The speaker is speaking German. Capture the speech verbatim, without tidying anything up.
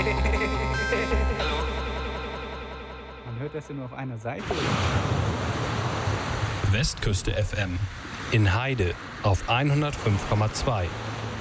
Man hört das ja nur auf einer Seite. Westküste F M. In Heide auf hundertfünf Komma zwei.